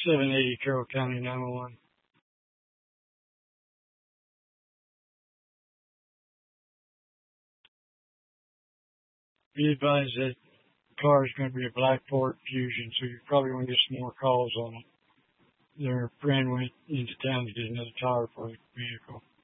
780 Carroll County 911. Be advised that the car is going to be a black Ford Fusion, so you're probably going to get some more calls on it. Their friend went into town to get another tire for the vehicle.